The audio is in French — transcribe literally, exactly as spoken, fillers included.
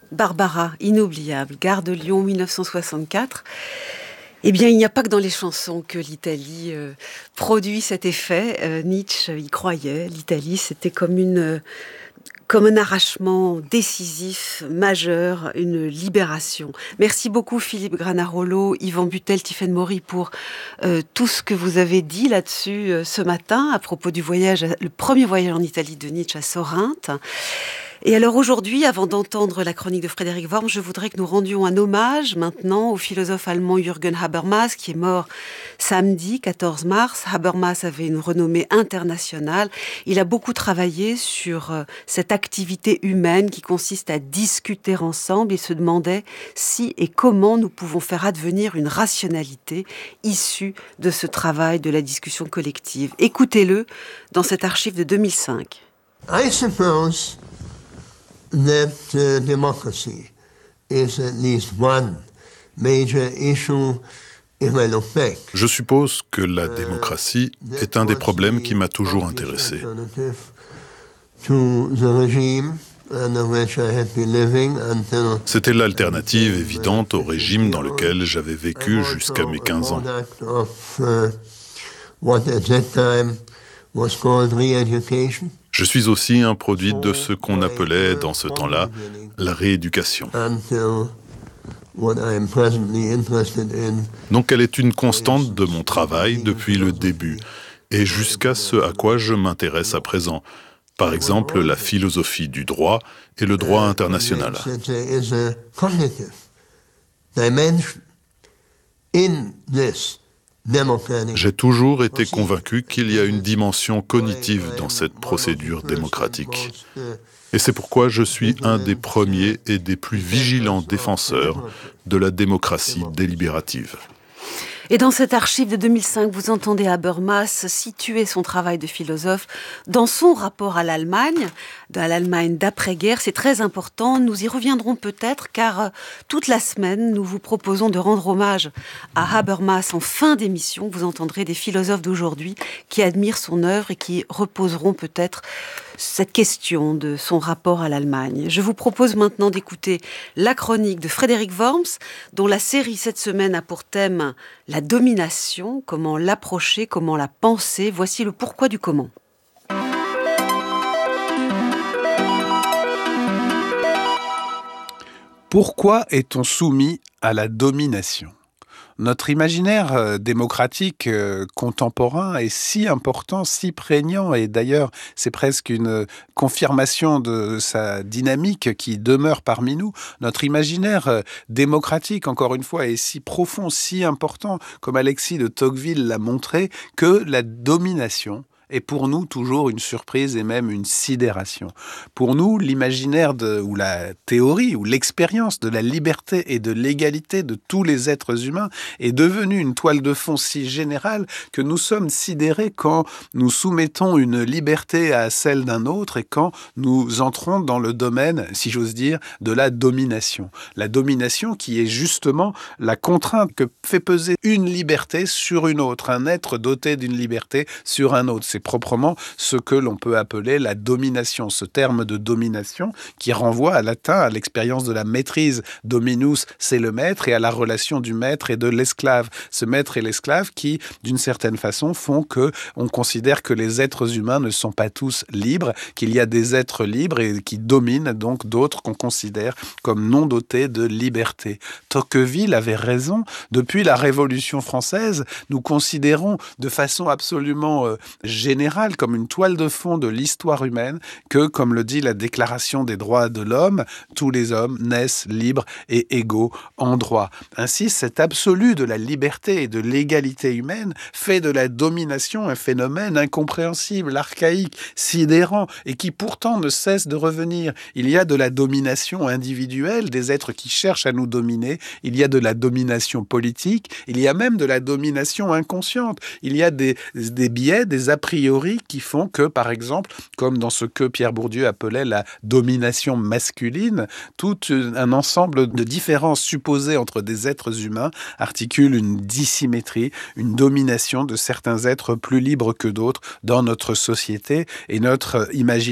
Barbara, inoubliable, Gare de Lyon, mille neuf cent soixante-quatre. Eh bien, il n'y a pas que dans les chansons que l'Italie euh, produit cet effet. Euh, Nietzsche y croyait. L'Italie, c'était comme une... Euh, comme un arrachement décisif, majeur, une libération. Merci beaucoup Philippe Granarolo, Yvan Butel, Tiffaine Maury pour euh, tout ce que vous avez dit là-dessus euh, ce matin à propos du voyage, le premier voyage en Italie de Nietzsche à Sorinthe. Et alors aujourd'hui, avant d'entendre la chronique de Frédéric Worms, je voudrais que nous rendions un hommage maintenant au philosophe allemand Jürgen Habermas, qui est mort samedi quatorze mars. Habermas avait une renommée internationale. Il a beaucoup travaillé sur euh, cette activité humaine qui consiste à discuter ensemble. Il se demandait si et comment nous pouvons faire advenir une rationalité issue de ce travail de la discussion collective. Écoutez-le dans cette archive de deux mille cinq. I suppose that uh, democracy is at least one major issue if I look back. Je suppose que la démocratie est un des problèmes qui m'a toujours intéressé. C'était l'alternative évidente au régime dans lequel j'avais vécu jusqu'à mes quinze ans. Je suis aussi un produit de ce qu'on appelait dans ce temps-là la rééducation. Donc elle est une constante de mon travail depuis le début et jusqu'à ce à quoi je m'intéresse à présent. Par exemple, la philosophie du droit et le droit international. J'ai toujours été convaincu qu'il y a une dimension cognitive dans cette procédure démocratique. Et c'est pourquoi je suis un des premiers et des plus vigilants défenseurs de la démocratie délibérative. Et dans cette archive de deux mille cinq, vous entendez Habermas situer son travail de philosophe dans son rapport à l'Allemagne, à l'Allemagne d'après-guerre. C'est très important. Nous y reviendrons peut-être, car euh, toute la semaine, nous vous proposons de rendre hommage à Habermas en fin d'émission. Vous entendrez des philosophes d'aujourd'hui qui admirent son œuvre et qui reposeront peut-être cette question de son rapport à l'Allemagne. Je vous propose maintenant d'écouter la chronique de Frédéric Worms, dont la série cette semaine a pour thème la domination, comment l'approcher, comment la penser. Voici le pourquoi du comment. Pourquoi est-on soumis à la domination ? Notre imaginaire euh, démocratique euh, contemporain est si important, si prégnant, et d'ailleurs c'est presque une confirmation de sa dynamique qui demeure parmi nous. Notre imaginaire euh, démocratique, encore une fois, est si profond, si important, comme Alexis de Tocqueville l'a montré, que la domination est pour nous toujours une surprise et même une sidération. Pour nous, l'imaginaire de, ou la théorie ou l'expérience de la liberté et de l'égalité de tous les êtres humains est devenue une toile de fond si générale que nous sommes sidérés quand nous soumettons une liberté à celle d'un autre et quand nous entrons dans le domaine, si j'ose dire, de la domination. La domination qui est justement la contrainte que fait peser une liberté sur une autre, un être doté d'une liberté sur un autre. C'est proprement ce que l'on peut appeler la domination, ce terme de domination qui renvoie à latin à l'expérience de la maîtrise. Dominus, c'est le maître, et à la relation du maître et de l'esclave. Ce maître et l'esclave qui, d'une certaine façon, font que on considère que les êtres humains ne sont pas tous libres, qu'il y a des êtres libres et qui dominent donc d'autres qu'on considère comme non dotés de liberté. Tocqueville avait raison. Depuis la Révolution française, nous considérons de façon absolument euh, générale, comme une toile de fond de l'histoire humaine, que, comme le dit la Déclaration des droits de l'homme, tous les hommes naissent libres et égaux en droit. Ainsi, cet absolu de la liberté et de l'égalité humaine fait de la domination un phénomène incompréhensible, archaïque, sidérant, et qui pourtant ne cesse de revenir. Il y a de la domination individuelle, des êtres qui cherchent à nous dominer, il y a de la domination politique, il y a même de la domination inconsciente, il y a des, des biais, des a priori qui font que, par exemple, comme dans ce que Pierre Bourdieu appelait la domination masculine, tout un ensemble de différences supposées entre des êtres humains articule une dissymétrie, une domination de certains êtres plus libres que d'autres dans notre société, et notre imaginaire